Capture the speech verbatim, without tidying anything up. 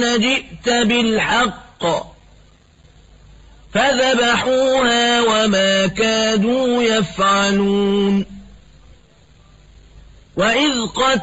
قال جئت بالحق فذبحوها وما كادوا يفعلون وإذ قتلوا